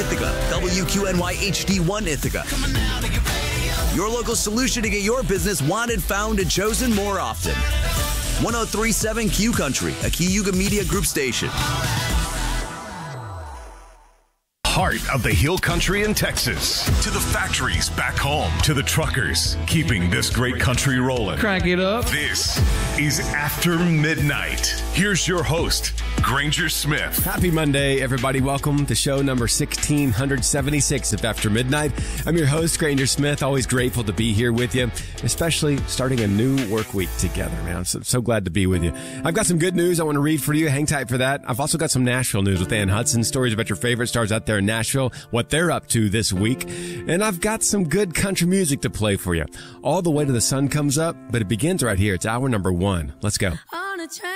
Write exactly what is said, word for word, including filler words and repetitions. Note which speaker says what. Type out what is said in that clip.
Speaker 1: Ithaca, W Q N Y H D one Ithaca. Your local solution to get your business wanted, found, and chosen more often. one oh three point seven Q Country, a Cayuga Media Group station.
Speaker 2: Heart of the Hill Country in Texas. To the factories back home. To the truckers keeping this great country rolling.
Speaker 3: Crank it up.
Speaker 2: This is After Midnight. Here's your host, Granger Smith.
Speaker 4: Happy Monday, everybody. Welcome to show number sixteen seventy-six of After Midnight. I'm your host, Granger Smith. Always grateful to be here with you, especially starting a new work week together, man. I'm so, so glad to be with you. I've got some good news I want to read for you. Hang tight for that. I've also got some Nashville news with Ann Hudson, stories about your favorite stars out there in Nashville, what they're up to this week. And I've got some good country music to play for you. All the way to the sun comes up, but it begins right here. It's hour number one. Let's go.